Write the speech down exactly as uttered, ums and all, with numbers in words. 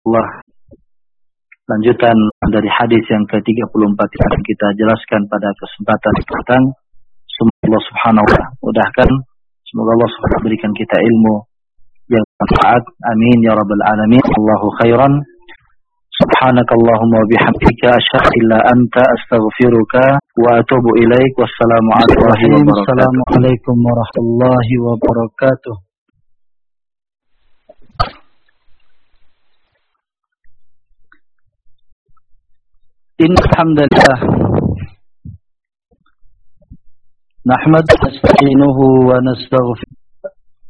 Allah, lanjutan dari hadis yang ke tiga puluh empat yang akan kita jelaskan pada kesempatan datang. Semoga Allah Subhanahu wa taala mudahkan, semoga Allah Subhanahu wa taala berikan kita ilmu yang bermanfaat. Amin ya rabbal alamin. Allahu khairan. Subhanakallahumma wa bihamdika asyhadu an la ilaha illa anta astaghfiruka wa atubu ilaik. Wassalamu alaikum warahmatullahi wabarakatuh. Innal hamdalillah nahmaduhu wa nasta'inuhu wa nastaghfiruh